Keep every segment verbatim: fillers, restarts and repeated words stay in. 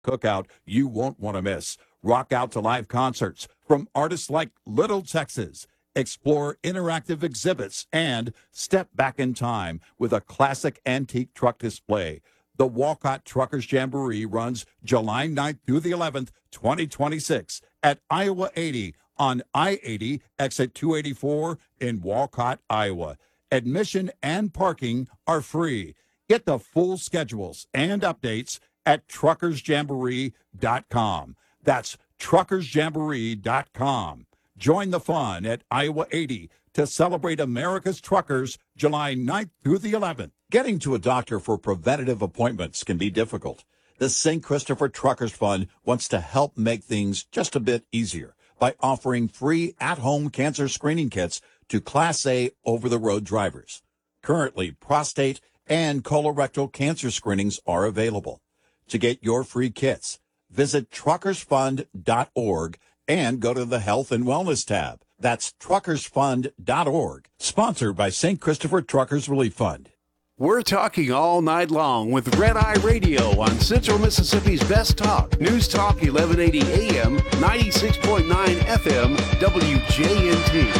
cookout you won't want to miss. Rock out to live concerts from artists like Little Texas. Explore interactive exhibits and step back in time with a classic antique truck display. The Walcott Truckers Jamboree runs July ninth through the eleventh, twenty twenty-six at Iowa eighty on I eighty, exit two eighty-four in Walcott, Iowa. Admission and parking are free. Get the full schedules and updates at truckers jamboree dot com. That's truckers jamboree dot com. Join the fun at Iowa eighty to celebrate America's truckers July ninth through the eleventh. Getting to a doctor for preventative appointments can be difficult. The Saint Christopher Truckers Fund wants to help make things just a bit easier by offering free at-home cancer screening kits to Class A over-the-road drivers. Currently, prostate and colorectal cancer screenings are available. To get your free kits, visit truckers fund dot org and go to the Health and Wellness tab. That's truckers fund dot org, sponsored by Saint Christopher Truckers Relief Fund. We're talking all night long with Red Eye Radio on Central Mississippi's Best Talk. News Talk eleven eighty A M, ninety-six point nine F M, W J N T.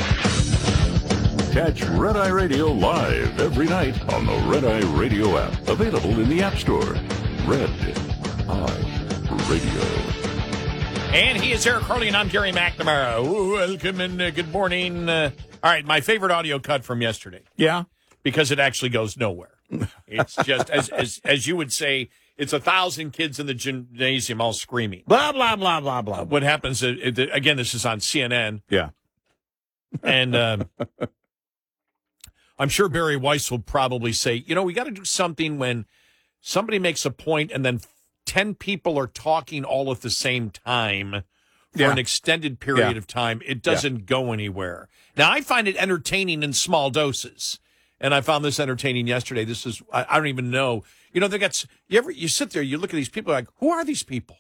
Catch Red Eye Radio live every night on the Red Eye Radio app. Available in the App Store. Red Eye Radio. And he is Eric Harley, and I'm Gary McNamara. Ooh, welcome and uh, good morning. Uh, all right, my favorite audio cut from yesterday. Yeah? Because it actually goes nowhere. It's just, as, as as you would say, it's a thousand kids in the gymnasium all screaming. Blah, blah, blah, blah, blah. What happens, uh, it, again, this is on C N N. Yeah. And um, I'm sure Barry Weiss will probably say, you know, we got to do something when somebody makes a point and then ten people are talking all at the same time for Yeah. an extended period Yeah. of time. It doesn't go anywhere. Now, I find it entertaining in small doses. And I found this entertaining yesterday. This is, I, I don't even know. You know, they got, you ever, you sit there, you look at these people like, who are these people?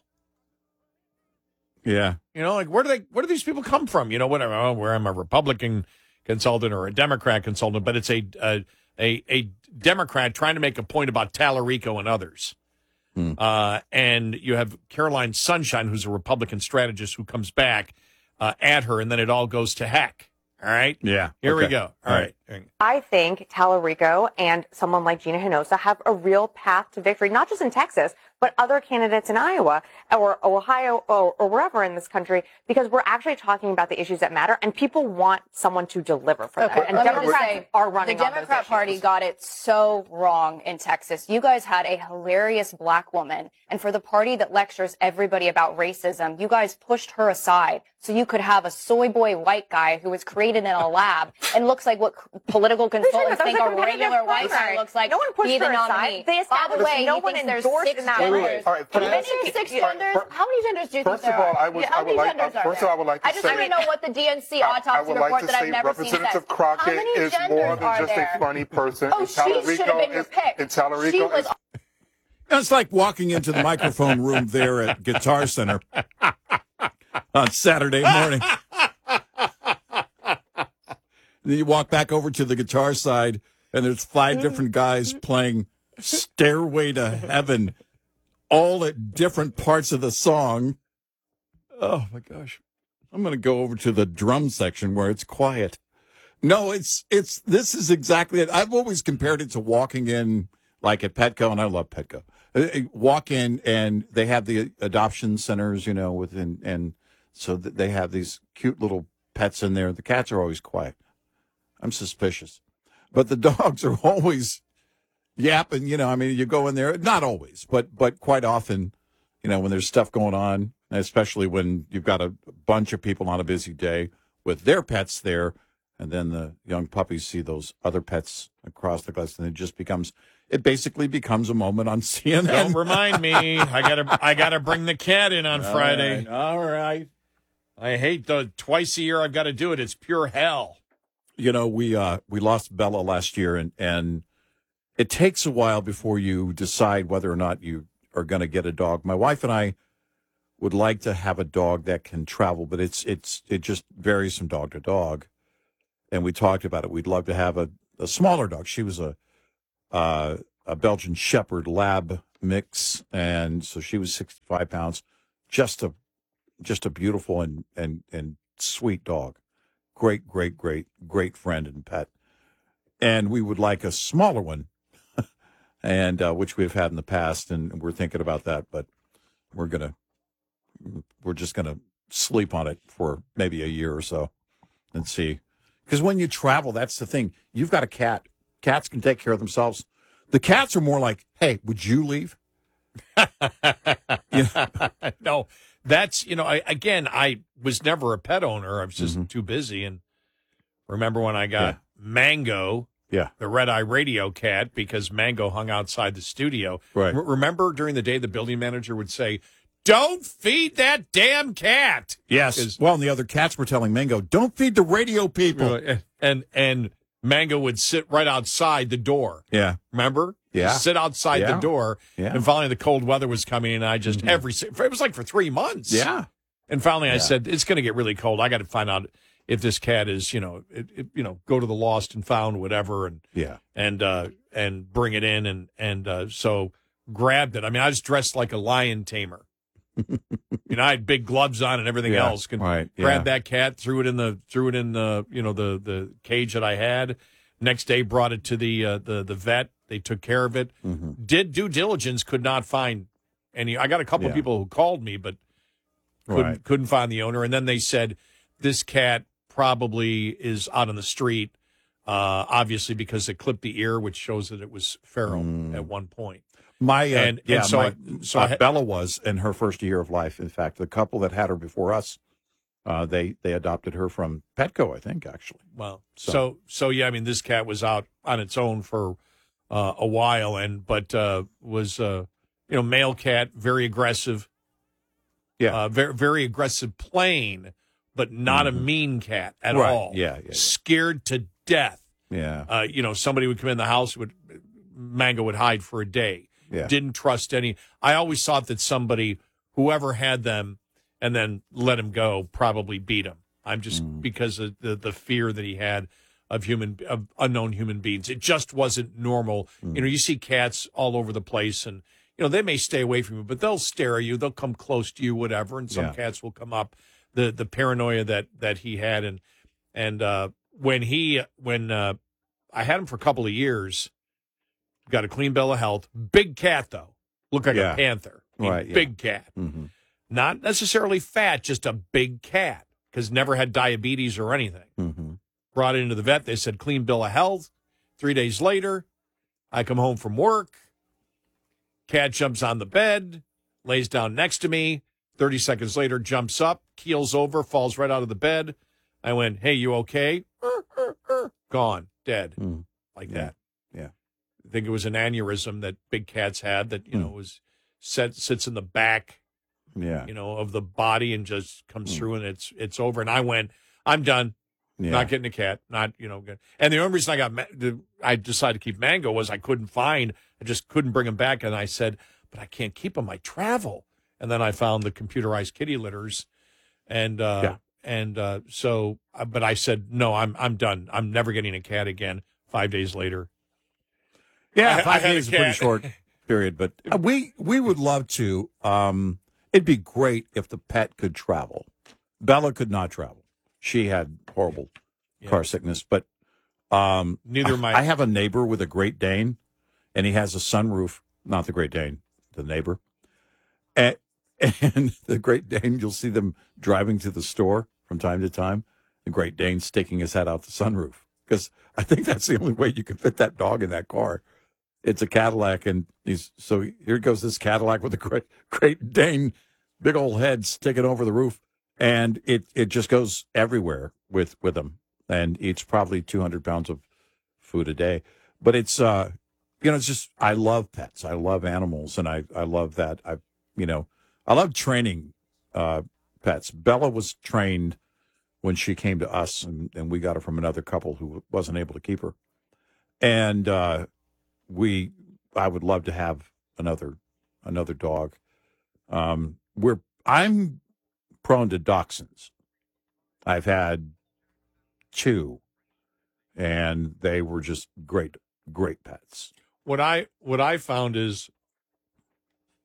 Yeah. You know, like, where do they, where do these people come from? You know, whatever, oh, where I'm a Republican consultant or a Democrat consultant, but it's a, a, a, a Democrat trying to make a point about Tallarico and others. Hmm. Uh, and you have Caroline Sunshine, who's a Republican strategist, who comes back uh, at her, and then it all goes to heck. All right? Yeah. Here Okay. we go. All, All right. right. I think Tallarico and someone like Gina Hinosa have a real path to victory, not just in Texas, but other candidates in Iowa or Ohio or, or wherever in this country, because we're actually talking about the issues that matter, and people want someone to deliver for Okay, them. And let me Democrats just say, are running the on those Democrat Party issues. got it so wrong in Texas. You guys had a hilarious black woman, and for the party that lectures everybody about racism, you guys pushed her aside so you could have a soy boy white guy who was created in a lab and looks like what political consultants That was think a a competitive regular white guy primary. looks like. No one pushed be the her aside. nominee. They By the established way, no he one thinks there's endorsed six in that genders. way. All right, How first- many six yeah, genders? fir- How many genders do you think First of there all, are? I would, Yeah, I how would many like, genders uh, are first there? of all, I would like to I just say, want to know what the D N C I, I autopsy would like report to that I've say never seen Representative says. How Crockett many is genders more than are just there? a funny person. Oh, and she should have Tallarico been your is, pick. and Tallarico She was is It's like walking into the microphone room there at Guitar Center on Saturday morning. Then you walk back over to the guitar side, and there's five different guys playing Stairway to Heaven, all at different parts of the song. Oh, my gosh. I'm going to go over to the drum section where it's quiet. No, it's, it's, this is exactly it. I've always compared it to walking in, like at Petco, and I love Petco. Uh, Walk in, and they have the adoption centers, you know, within, and so th- they have these cute little pets in there. The cats are always quiet. I'm suspicious. But the dogs are always yapping, you know, I mean, you go in there, not always, but but quite often, you know, when there's stuff going on, especially when you've got a bunch of people on a busy day with their pets there, and then the young puppies see those other pets across the glass, and it just becomes, it basically becomes a moment on C N N. Don't remind me. I gotta, I gotta bring the cat in on All Friday. right, all right. I hate the twice a year I've got to do it. It's pure hell. You know, we uh, we lost Bella last year, and, and it takes a while before you decide whether or not you are going to get a dog. My wife and I would like to have a dog that can travel, but it's it's it just varies from dog to dog. And we talked about it. We'd love to have a, a smaller dog. She was a uh, a Belgian Shepherd Lab mix, and so she was sixty-five pounds. Just a, just a beautiful and and and sweet dog. Great, great, great, great friend and pet. And we would like a smaller one, and uh, which we've had in the past, and we're thinking about that, but we're gonna, we're just gonna sleep on it for maybe a year or so, and see. Because when you travel, that's the thing. You've got a cat. Cats can take care of themselves. The cats are more like, "Hey, would you leave?" You know? No, that's, you know, I, again, I was never a pet owner. I was just mm-hmm. too busy. And remember when I got yeah. Mango, yeah, the Red Eye Radio cat, because Mango hung outside the studio. Right. R- remember during the day, the building manager would say, "Don't feed that damn cat." Yes. Well, and the other cats were telling Mango, "Don't feed the radio people." And and Mango would sit right outside the door. Yeah. Remember? Yeah. Sit outside yeah. the door. Yeah. And finally the cold weather was coming, and I just, mm-hmm. every, it was like for three months. Yeah. And finally I yeah. said, it's going to get really cold. I got to find out if this cat is, you know, it, it, you know, go to the lost and found, whatever. And, yeah. and, uh, and bring it in. And, and, uh, so grabbed it. I mean, I was dressed like a lion tamer. You know, I had big gloves on and everything yeah, else. Could right, grab yeah. that cat, threw it in the threw it in the you know the the cage that I had. Next day, brought it to the uh, the the vet. They took care of it. Mm-hmm. Did due diligence. Could not find any. I got a couple yeah. of people who called me, but couldn't right. couldn't find the owner. And then they said this cat probably is out on the street, uh, obviously because it clipped the ear, which shows that it was feral mm. at one point. My uh, and, yeah, and so my, I, so uh, I had, Bella was in her first year of life. In fact, the couple that had her before us, uh, they they adopted her from Petco, I think, actually. Well, so. so so yeah, I mean, this cat was out on its own for uh, a while, and but uh, was uh, you know male cat, very aggressive, yeah, uh, very very aggressive, playing, but not mm-hmm. a mean cat at right. all. Yeah, yeah, yeah, scared to death. Yeah, uh, you know, somebody would come in the house, would Mango would hide for a day. Yeah. Didn't trust any. I always thought that somebody, whoever had them and then let him go, probably beat him. I'm just mm. because of the, the fear that he had of human of unknown human beings. It just wasn't normal. Mm. You know, you see cats all over the place, and you know they may stay away from you, but they'll stare at you. They'll come close to you, whatever. And some yeah. cats will come up. The the paranoia that that he had, and and uh, when he when uh, I had him for a couple of years. Got a clean bill of health. Big cat, though. Looked like yeah. a panther. I mean, right, yeah. Big cat. Mm-hmm. Not necessarily fat, just a big cat, because never had diabetes or anything. Mm-hmm. Brought it into the vet. They said clean bill of health. Three days later, I come home from work. Cat jumps on the bed, lays down next to me. thirty seconds later, jumps up, keels over, falls right out of the bed. I went, "Hey, you okay?" Gone. Dead. Mm. Like yeah. that. Yeah. I think it was an aneurysm that big cats had that, you know, was set, sits in the back, yeah. you know, of the body and just comes mm. through and it's it's over. And I went, I'm done. Yeah. Not getting a cat. Not, you know. And the only reason I got, I decided to keep Mango was I couldn't find, I just couldn't bring him back. And I said, but I can't keep him. I travel. And then I found the computerized kitty litters. And, uh, yeah. and, uh, so, but I said, no, I'm, I'm done. I'm never getting a cat again. Five days later. Yeah, I, five I days is a pretty short period, but we we would love to. Um, it'd be great if the pet could travel. Bella could not travel; she had horrible yeah. car sickness. But um, neither my. I have a neighbor with a Great Dane, and he has a sunroof. Not the Great Dane, the neighbor. And, and the Great Dane, you'll see them driving to the store from time to time. The Great Dane sticking his head out the sunroof because I think that's the only way you can fit that dog in that car. It's a Cadillac, and he's so here goes this Cadillac with a great, Great Dane, big old head sticking over the roof, and it, it just goes everywhere with with him, and eats probably two hundred pounds of food a day. But it's uh, you know, it's just I love pets, I love animals, and I I love that I you know I love training uh, pets. Bella was trained when she came to us, and, and we got her from another couple who wasn't able to keep her, and. uh We, I would love to have another, another dog. Um, we're, I'm prone to dachshunds. I've had two, and they were just great, great pets. What I, what I found is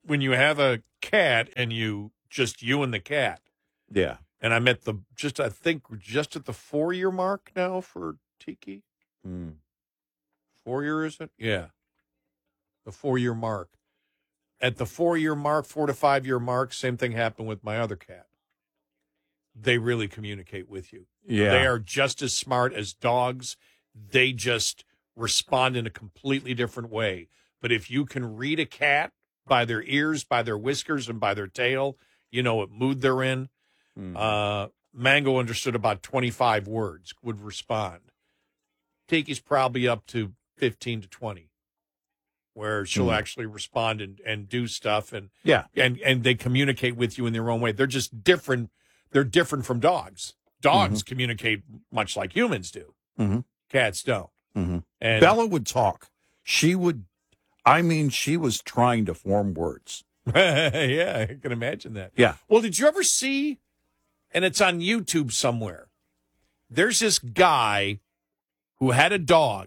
when you have a cat and you just you and the cat. Yeah. And I'm at the just I think we're just at the four year mark now for Tiki. Mm. Four year is it? Yeah. The four year mark. At the four year mark, four to five year mark, same thing happened with my other cat. They really communicate with you. Yeah. They are just as smart as dogs. They just respond in a completely different way. But if you can read a cat by their ears, by their whiskers, and by their tail, you know what mood they're in. Mm. Uh, Mango understood about twenty-five words, would respond. Tiki's probably up to fifteen to twenty, where she'll Mm. actually respond and, and do stuff. And, Yeah. and, and they communicate with you in their own way. They're just different. They're different from dogs. Dogs communicate much like humans do. Mm-hmm. Cats don't. Mm-hmm. And Bella would talk. She would, I mean, she was trying to form words. yeah, I can imagine that. Yeah. Well, did you ever see, and it's on YouTube somewhere, there's this guy who had a dog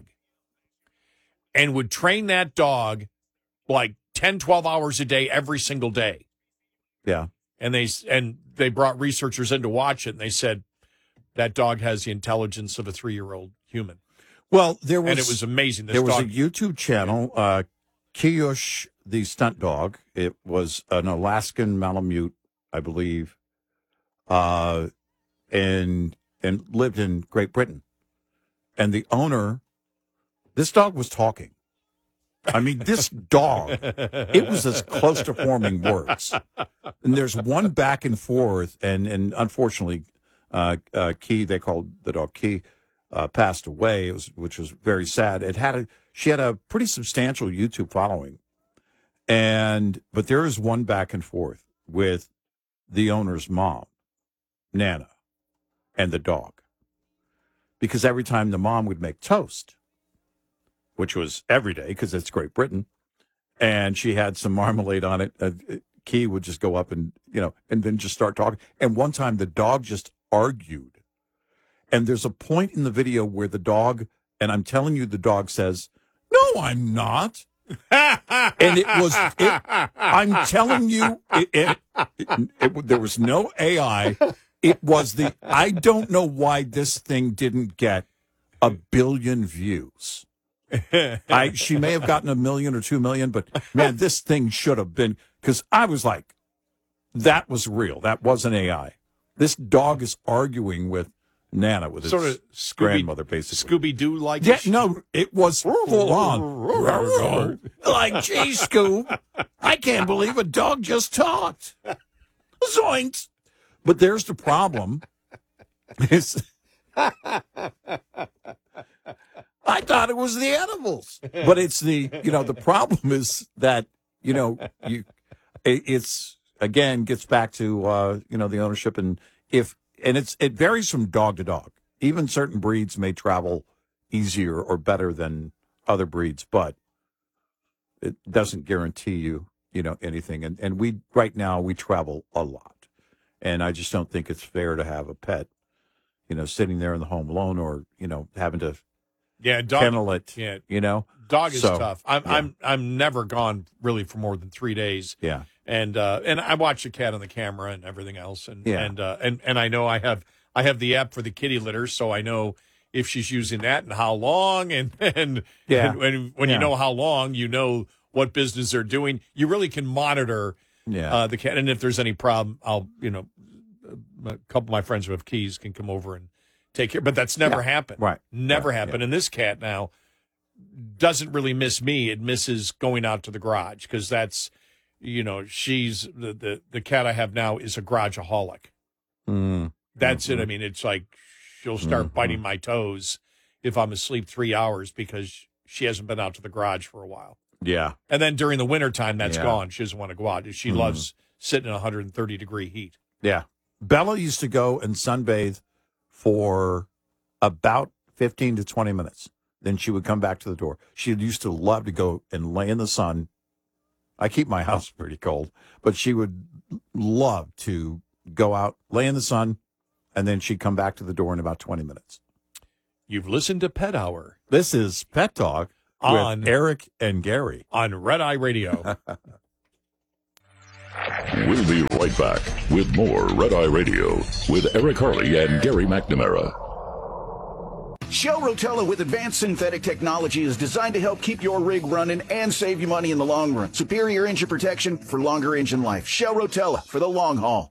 and would train that dog like ten, twelve hours a day every single day. Yeah. And they and they brought researchers in to watch it, and they said that dog has the intelligence of a three-year-old human. Well, there was, And it was amazing. This there was dog, a YouTube channel, uh, Kiyush, the stunt dog. It was an Alaskan Malamute, I believe, uh, and and lived in Great Britain. And the owner, this dog was talking. I mean, this dog, it was as close to forming words. And there's one back and forth, and and unfortunately, uh, uh, Key, they called the dog Key, uh, passed away, it was, which was very sad. It had a, she had a pretty substantial YouTube following, and but there is one back and forth with the owner's mom, Nana, and the dog, because every time the mom would make toast, which was every day because it's Great Britain, and she had some marmalade on it, uh, Key would just go up and, you know, and then just start talking. And one time the dog just argued. And there's a point in the video where the dog, and I'm telling you, the dog says, "No, I'm not." And it was, it, I'm telling you, it, it, it, it, there was no A I. It was the, I don't know why this thing didn't get a billion views. I she may have gotten a million or two million, but man, this thing should have been, because I was like, that was real. That wasn't A I. This dog is arguing with Nana, with his sort of Scooby, grandmother, basically. Scooby Doo like. Yeah, no, it was full on. Like, gee, Scoob, I can't believe a dog just talked. Zoinks. But there's the problem. Is I thought it was the animals, but it's the, you know, the problem is that, you know, you, it, it's, again, gets back to, uh, you know, the ownership, and if, and it's, it varies from dog to dog. Even certain breeds may travel easier or better than other breeds, but it doesn't guarantee you, you know, anything. And, and we, right now, we travel a lot, and I just don't think it's fair to have a pet, you know, sitting there in the home alone, or, you know, having to Yeah, dog. kennel it, Yeah, you know. dog is So, tough. I'm yeah. I'm I'm never gone really for more than three days. Yeah. And uh, and I watch the cat on the camera and everything else, and Yeah. and uh, and and I know I have I have the app for the kitty litter, so I know if she's using that and how long, and and Yeah. and, and when Yeah. you know how long, you know what business they're doing. You really can monitor Yeah. uh, the cat, and if there's any problem, I'll you know a couple of my friends who have keys can come over and take care. But that's never Yeah. happened. Right. Never Right, happened. yeah. And this cat now doesn't really miss me. It misses going out to the garage, because that's, you know, she's the, the, the cat I have now is a garageaholic. Mm. That's Mhm. it. I mean, it's like she'll start Mhm. biting my toes if I'm asleep three hours because she hasn't been out to the garage for a while. Yeah. And then during the wintertime, that's Yeah. gone. She doesn't want to go out. She Mhm. loves sitting in one hundred thirty degree heat. Yeah. Bella used to go and sunbathe for about fifteen to twenty minutes. Then she would come back to the door. She used to love to go and lay in the sun. I keep my house pretty cold, but she would love to go out, lay in the sun, and then she'd come back to the door in about twenty minutes. You've listened to Pet Hour This is Pet Talk On- with Eric and Gary. on Red Eye Radio. We'll be right back with more Red Eye Radio with Eric Harley and Gary McNamara. Shell Rotella with advanced synthetic technology is designed to help keep your rig running and save you money in the long run. Superior engine protection for longer engine life. Shell Rotella for the long haul.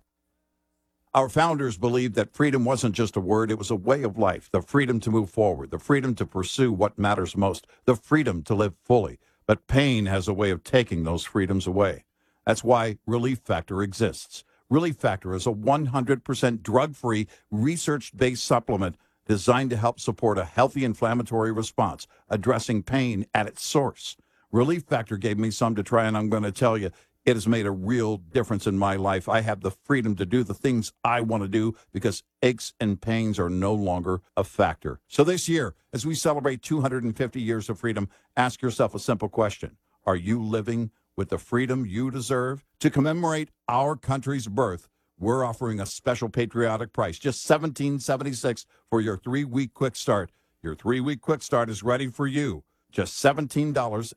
Our founders believed that freedom wasn't just a word, it was a way of life. The freedom to move forward, the freedom to pursue what matters most, the freedom to live fully. But pain has a way of taking those freedoms away. That's why Relief Factor exists. Relief Factor is a one hundred percent drug-free, research-based supplement designed to help support a healthy inflammatory response, addressing pain at its source. Relief Factor gave me some to try, and I'm going to tell you, it has made a real difference in my life. I have the freedom to do the things I want to do because aches and pains are no longer a factor. So this year, as we celebrate two hundred fifty years of freedom, ask yourself a simple question. Are you living with the freedom you deserve? To commemorate our country's birth, we're offering a special patriotic price, just seventeen seventy-six for your three-week quick start. Your three-week quick start is ready for you, just seventeen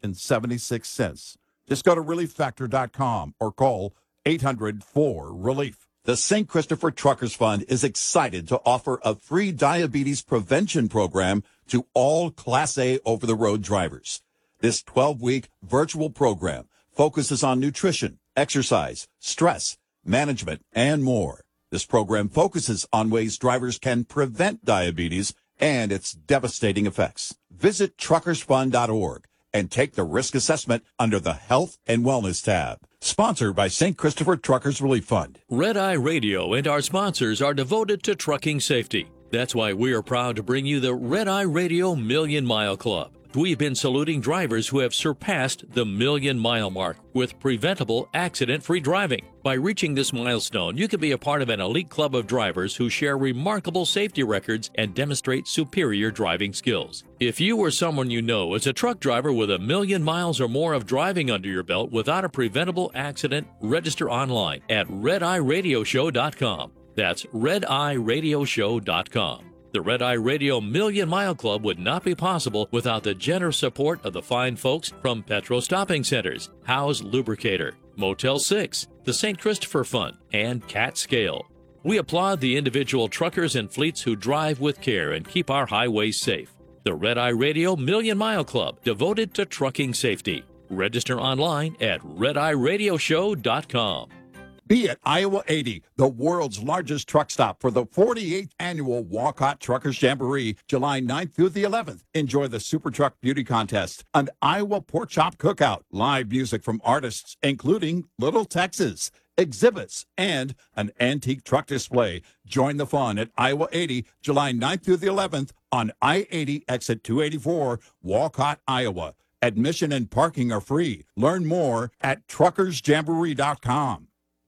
seventy-six. Just go to relief factor dot com or call eight hundred four relief. The Saint Christopher Truckers Fund is excited to offer a free diabetes prevention program to all Class A over-the-road drivers. This twelve-week virtual program focuses on nutrition, exercise, stress, management, and more. This program focuses on ways drivers can prevent diabetes and its devastating effects. Visit truckers fund dot org and take the risk assessment under the Health and Wellness tab. Sponsored by Saint Christopher Truckers Relief Fund. Red Eye Radio and our sponsors are devoted to trucking safety. That's why we are proud to bring you the Red Eye Radio Million Mile Club. We've been saluting drivers who have surpassed the million mile mark with preventable accident-free driving. By reaching this milestone, you can be a part of an elite club of drivers who share remarkable safety records and demonstrate superior driving skills. If you or someone you know is a truck driver with a million miles or more of driving under your belt without a preventable accident, register online at red eye radio show dot com. That's red eye radio show dot com. The Red Eye Radio Million Mile Club would not be possible without the generous support of the fine folks from Petro Stopping Centers, Howe's Lubricator, Motel six, the Saint Christopher Fund, and Cat Scale. We applaud the individual truckers and fleets who drive with care and keep our highways safe. The Red Eye Radio Million Mile Club, devoted to trucking safety. Register online at red eye radio show dot com. Be at Iowa eighty, the world's largest truck stop for the forty-eighth annual Walcott Truckers Jamboree, July ninth through the eleventh. Enjoy the Super Truck Beauty Contest, an Iowa Pork Chop Cookout, live music from artists including Little Texas, exhibits, and an antique truck display. Join the fun at Iowa eighty, July ninth through the eleventh on I eighty exit two eighty-four, Walcott, Iowa. Admission and parking are free. Learn more at truckers jamboree dot com.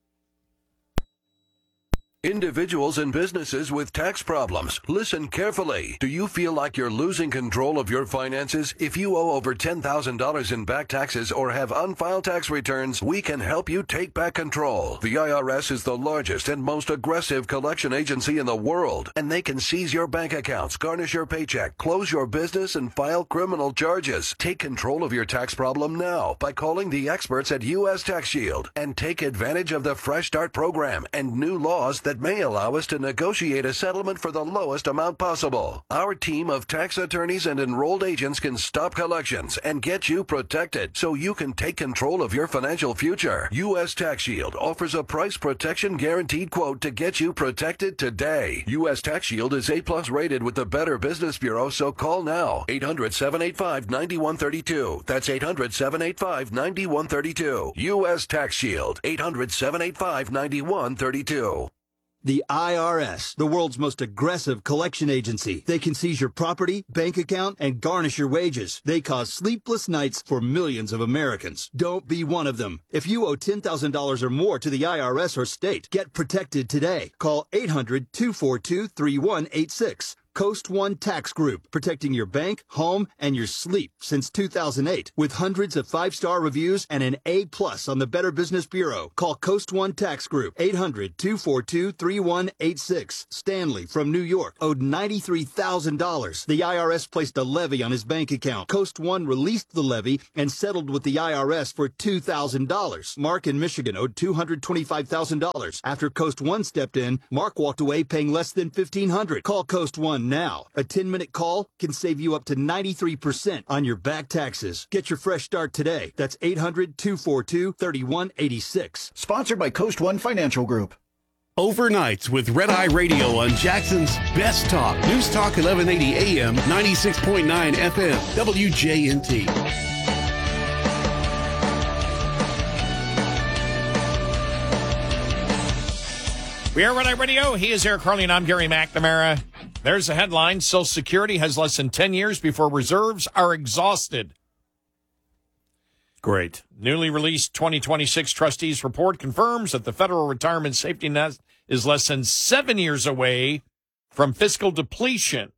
Individuals and businesses with tax problems, listen carefully. Do you feel like you're losing control of your finances? If you owe over ten thousand dollars in back taxes or have unfiled tax returns, we can help you take back control. The I R S is the largest and most aggressive collection agency in the world, and they can seize your bank accounts, garnish your paycheck, close your business, and file criminal charges. Take control of your tax problem now by calling the experts at U S Tax Shield and take advantage of the Fresh Start program and new laws that that may allow us to negotiate a settlement for the lowest amount possible. Our team of tax attorneys and enrolled agents can stop collections and get you protected so you can take control of your financial future. U S Tax Shield offers a price protection guaranteed quote to get you protected today. U S Tax Shield is A plus rated with the Better Business Bureau, so call now. eight hundred, seven eight five, nine one three two. That's eight hundred, seven eight five, nine one three two. U S Tax Shield. eight hundred, seven eight five, nine one three two. The I R S, the world's most aggressive collection agency. They can seize your property, bank account, and garnish your wages. They cause sleepless nights for millions of Americans. Don't be one of them. If you owe ten thousand dollars or more to the I R S or state, get protected today. Call eight hundred, two four two, three one eight six. Coast One Tax Group, protecting your bank, home, and your sleep since two thousand eight. With hundreds of five-star reviews and an A plus on the Better Business Bureau. Call Coast One Tax Group, eight hundred, two four two, three one eight six. Stanley from New York owed ninety-three thousand dollars. The I R S placed a levy on his bank account. Coast One released the levy and settled with the I R S for two thousand dollars. Mark in Michigan owed two hundred twenty-five thousand dollars. After Coast One stepped in, Mark walked away paying less than fifteen hundred dollars. Call Coast One now. A ten-minute call can save you up to ninety-three percent on your back taxes. Get your fresh start today. That's eight hundred, two four two, three one eight six. Sponsored by Coast One Financial Group. Overnights with Red Eye Radio on Jackson's Best Talk. News Talk eleven eighty A M, ninety-six point nine F M, W J N T. We are Red Eye Radio. He is Eric Harley, and I'm Gary McNamara. There's a headline. Social Security has less than ten years before reserves are exhausted. Great. Newly released twenty twenty-six Trustees Report confirms that the federal retirement safety net is less than seven years away from fiscal depletion.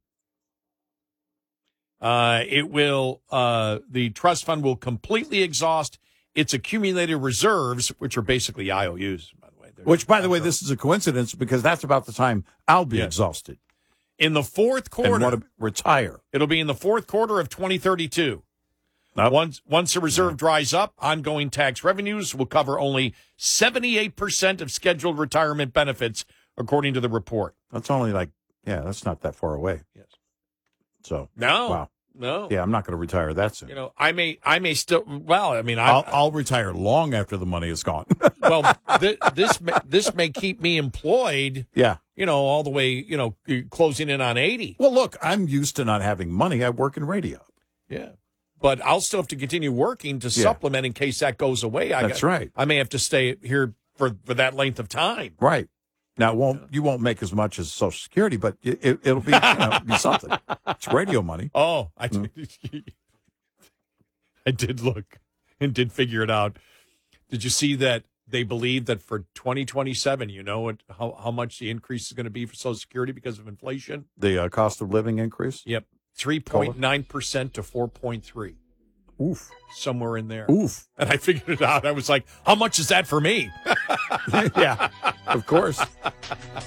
Uh, it will, uh, the trust fund will completely exhaust its accumulated reserves, which are basically I O Us, by the way. They're Which, by the way, this is a coincidence because that's about the time I'll be Yes. exhausted In the fourth quarter, and want to retire. it'll be in the fourth quarter of twenty thirty-two. Nope. Once once the reserve dries up, ongoing tax revenues will cover only seventy-eight percent of scheduled retirement benefits, according to the report. That's only like, yeah, that's not that far away. Yes. So, No. wow. No. Yeah, I'm not going to retire that soon. You know, I may I may still well, I mean, I I'll, I'll retire long after the money is gone. well, th- this may, this may keep me employed, Yeah. you know, all the way, you know, closing in on eighty. Well, look, I'm used to not having money. I work in radio. Yeah. But I'll still have to continue working to Yeah. supplement in case that goes away. I That's got- right. I may have to stay here for, for that length of time. Right. Now, it won't you won't make as much as Social Security, but it, it, it'll be, you know, be something. It's radio money. Oh, I did, Hmm. I did look and did figure it out. Did you see that they believe that for twenty twenty-seven, you know what, how, how much the increase is going to be for Social Security because of inflation? The uh, cost of living increase? Yep. three point nine percent to four point three. Oof. Somewhere in there. Oof. And I figured it out. I was like, how much is that for me? Yeah, of course.